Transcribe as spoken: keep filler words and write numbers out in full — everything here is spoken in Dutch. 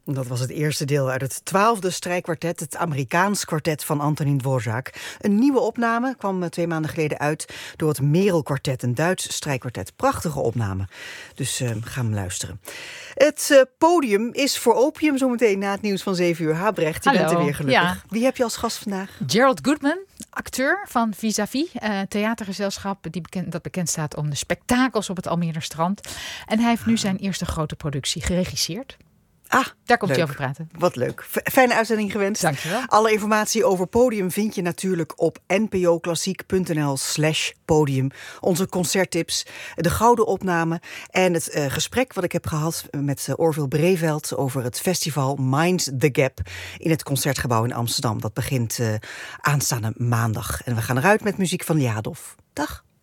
Dat was het eerste deel uit het twaalfde strijkkwartet, het Amerikaans kwartet van Antonín Dvořák. Een nieuwe opname kwam twee maanden geleden uit door het Merel-kwartet, een Duits strijkkwartet. Prachtige opname, dus uh, ga hem luisteren. Het uh, podium is voor opium zometeen na het nieuws van zeven uur. Habrecht, je Hallo. bent er weer gelukkig. Ja. Wie heb je als gast vandaag? Gerald Goodman, acteur van Vis-à-vis, uh, theatergezelschap die bekend, dat bekend staat om de spektakels op het Almere strand. En hij heeft nu zijn eerste grote productie geregisseerd. Ah, Daar komt leuk. hij over praten. Wat leuk. F- Fijne uitzending gewenst. Dankjewel. Alle informatie over Podium vind je natuurlijk op npoklassiek.nl slash podium. Onze concerttips, de gouden opname en het uh, gesprek wat ik heb gehad met uh, Orville Breveld over het festival Mind the Gap in het Concertgebouw in Amsterdam. Dat begint uh, aanstaande maandag. En we gaan eruit met muziek van Jadov. Dag.